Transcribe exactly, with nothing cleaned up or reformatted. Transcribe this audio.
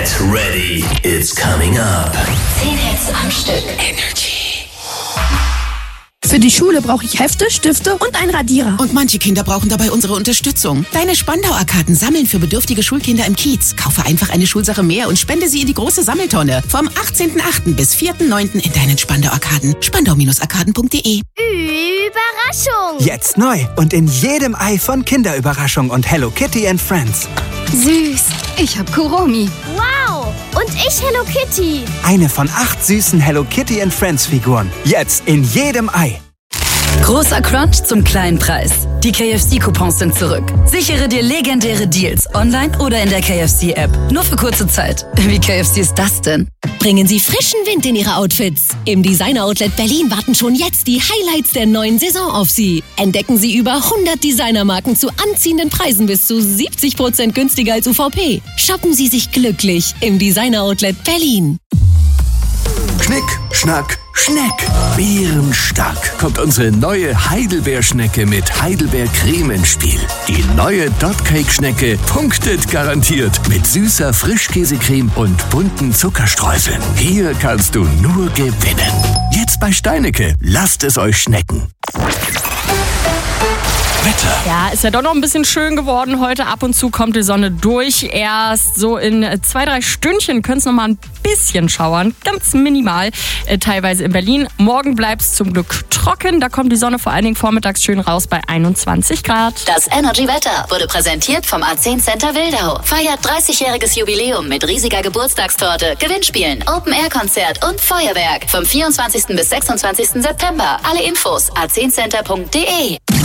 Get ready, it's coming up. zehn Hits am Stück. Energy. Für die Schule brauche ich Hefte, Stifte und einen Radierer. Und manche Kinder brauchen dabei unsere Unterstützung. Deine Spandau-Arkaden sammeln für bedürftige Schulkinder im Kiez. Kaufe einfach eine Schulsache mehr und spende sie in die große Sammeltonne. Vom achtzehnten achten bis vierten neunten in deinen Spandau-Arkaden. spandau Arkaden punkt de. Überraschung! Jetzt neu und in jedem Ei von Kinderüberraschung und Hello Kitty and Friends. Süß. Ich hab Kuromi. Wow! Und ich Hello Kitty. Eine von acht süßen Hello Kitty and Friends Figuren. Jetzt in jedem Ei. Großer Crunch zum kleinen Preis. Die K F C-Coupons sind zurück. Sichere dir legendäre Deals online oder in der K F C-App. Nur für kurze Zeit. Wie K F C ist das denn? Bringen Sie frischen Wind in Ihre Outfits. Im Designer-Outlet Berlin warten schon jetzt die Highlights der neuen Saison auf Sie. Entdecken Sie über hundert Designermarken zu anziehenden Preisen bis zu siebzig Prozent günstiger als U V P. Shoppen Sie sich glücklich im Designer-Outlet Berlin. Schnick, Schnack, Schneck. Bärenstark kommt unsere neue Heidelbeerschnecke mit Heidelbeercreme ins Spiel. Die neue Dotcake-Schnecke punktet garantiert mit süßer Frischkäsecreme und bunten Zuckerstreuseln. Hier kannst du nur gewinnen. Jetzt bei Steinecke. Lasst es euch schnecken. Wetter. Ja, ist ja doch noch ein bisschen schön geworden heute. Ab und zu kommt die Sonne durch. Erst so in zwei, drei Stündchen können es noch mal ein bisschen schauern. Ganz minimal, äh, teilweise in Berlin. Morgen bleibt es zum Glück trocken. Da kommt die Sonne vor allen Dingen vormittags schön raus bei einundzwanzig Grad. Das Energy-Wetter wurde präsentiert vom A zehn Center Wildau. Feiert dreißigjähriges Jubiläum mit riesiger Geburtstagstorte, Gewinnspielen, Open-Air-Konzert und Feuerwerk. Vom vierundzwanzigsten bis sechsundzwanzigsten September. Alle Infos a zehn center punkt de.